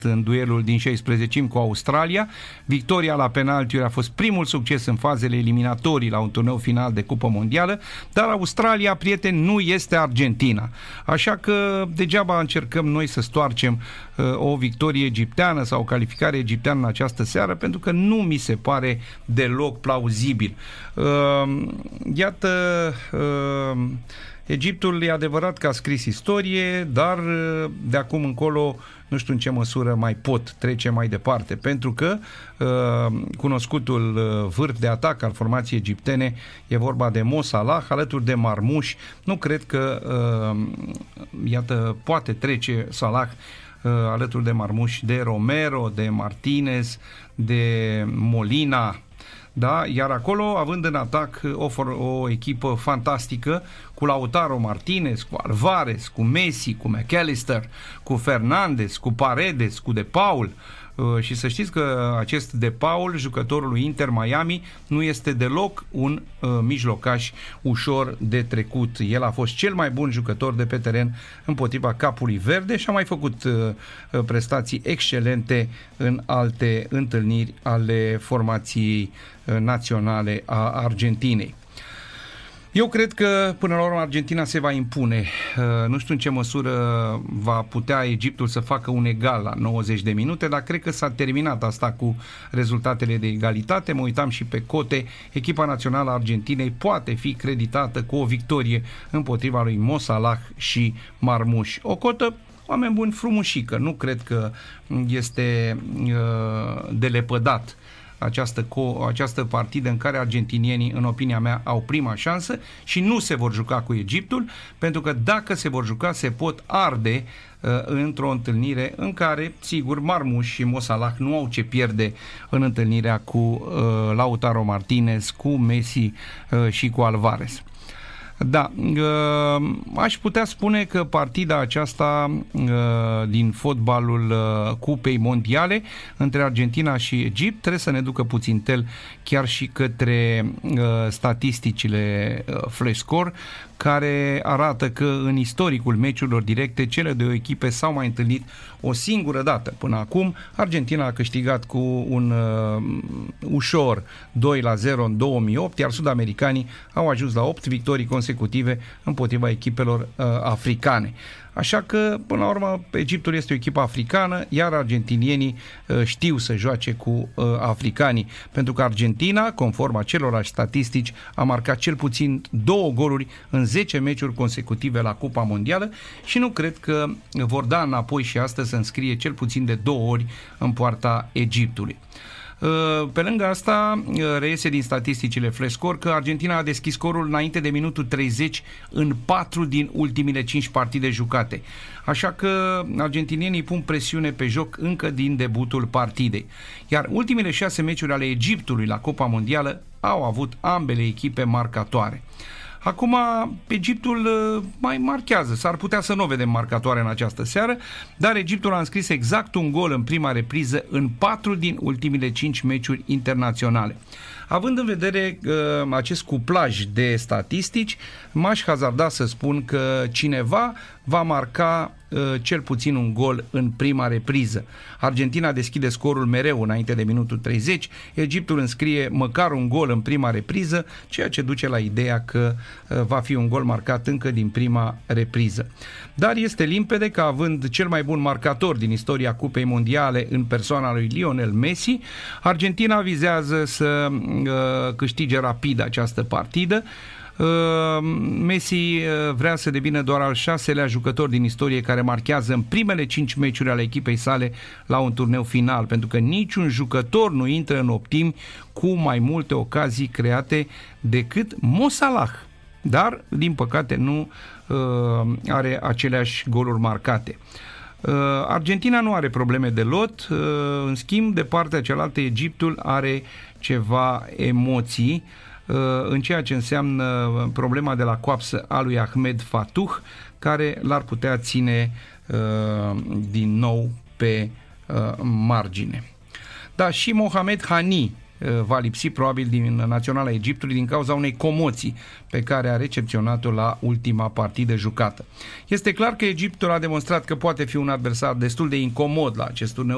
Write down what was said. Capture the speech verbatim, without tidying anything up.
în duelul din șaisprezece cu Australia. Victoria la penaltiuri a fost primul succes în fazele eliminatorii la un turneu final de Cupă Mondială, dar Australia, prieteni, nu este Argentina. Așa că degeaba încercăm noi să stoarcem uh, o victorie egipteană sau o calificare egipteană în această seară, pentru că nu mi se pare deloc plauzibil. Uh, iată, uh, Egiptul e adevărat că a scris istorie, dar de acum încolo nu știu în ce măsură mai pot trece mai departe, pentru că uh, cunoscutul vârf de atac al formației egiptene e vorba de Mo Salah, alături de Marmoush. Nu cred că uh, iată, poate trece Salah uh, alături de Marmoush, de Romero, de Martinez, de Molina. Da? Iar acolo, având în atac o, o echipă fantastică, cu Lautaro Martinez, cu Alvarez, cu Messi, cu McAllister, cu Fernandes, cu Paredes, cu De Paul. Și să știți că acest De Paul, jucătorul lui Inter Miami, nu este deloc un uh, mijlocaș ușor de trecut. El a fost cel mai bun jucător de pe teren împotriva Capului Verde și a mai făcut uh, prestații excelente în alte întâlniri ale formației uh, naționale a Argentinei. Eu cred că până la urmă Argentina se va impune. Nu știu în ce măsură va putea Egiptul să facă un egal la nouăzeci de minute, dar cred că s-a terminat asta cu rezultatele de egalitate. Mă uitam și pe cote. Echipa națională a Argentinei poate fi creditată cu o victorie împotriva lui Mo Salah și Marmoush. O cotă, oameni buni, frumușică. Nu cred că este uh, de lepădat Această, co- această partidă în care argentinienii, în opinia mea, au prima șansă și nu se vor juca cu Egiptul, pentru că dacă se vor juca, se pot arde uh, într-o întâlnire în care, sigur, Marmoush și Mo Salah nu au ce pierde în întâlnirea cu uh, Lautaro Martinez, cu Messi uh, și cu Alvarez. Da, aș putea spune că partida aceasta din fotbalul Cupei Mondiale între Argentina și Egipt trebuie să ne ducă puțin tel chiar și către statisticile Flash Score, care arată că în istoricul meciurilor directe cele două echipe s-au mai întâlnit o singură dată. Până acum Argentina a câștigat cu un uh, ușor doi la zero în două mii opt, iar sud-americanii au ajuns la opt victorii consecutive împotriva echipelor uh, africane. Așa că, până la urmă, Egiptul este o echipă africană, iar argentinienii uh, știu să joace cu uh, africanii, pentru că Argentina, conform acelorlași statistici, a marcat cel puțin două goluri în zece meciuri consecutive la Cupa Mondială și nu cred că vor da înapoi și astăzi să înscrie cel puțin de două ori în poarta Egiptului. Pe lângă asta, reiese din statisticile Flash Score că Argentina a deschis scorul înainte de minutul treizeci în patru din ultimile cinci partide jucate. Așa că argentinienii pun presiune pe joc încă din debutul partidei. Iar ultimele șase meciuri ale Egiptului la Cupa Mondială au avut ambele echipe marcatoare. Acum Egiptul mai marchează, s-ar putea să nu vedem marcatoare în această seară, dar Egiptul a înscris exact un gol în prima repriză în patru din ultimile cinci meciuri internaționale. Având în vedere uh, acest cuplaj de statistici, m-aș hazarda să spun că cineva va marca uh, cel puțin un gol în prima repriză. Argentina deschide scorul mereu înainte de minutul treizeci, Egiptul înscrie măcar un gol în prima repriză, ceea ce duce la ideea că uh, va fi un gol marcat încă din prima repriză. Dar este limpede că, având cel mai bun marcator din istoria Cupei Mondiale în persoana lui Lionel Messi, Argentina vizează să uh, câștige rapid această partidă. Messi vrea să devină doar al șaselea jucător din istorie care marchează în primele cinci meciuri ale echipei sale la un turneu final, pentru că niciun jucător nu intră în optimi cu mai multe ocazii create decât Mo Salah, dar din păcate nu uh, are aceleași goluri marcate. Uh, Argentina nu are probleme de lot, uh, în schimb de partea cealaltă Egiptul are ceva emoții în ceea ce înseamnă problema de la coapsă a lui Ahmed Fatuh, care l-ar putea ține uh, din nou pe uh, margine. Da, și Mohamed Hani uh, va lipsi probabil din naționala Egiptului din cauza unei comoții pe care a recepționat-o la ultima partidă jucată. Este clar că Egiptul a demonstrat că poate fi un adversar destul de incomod la acest turneu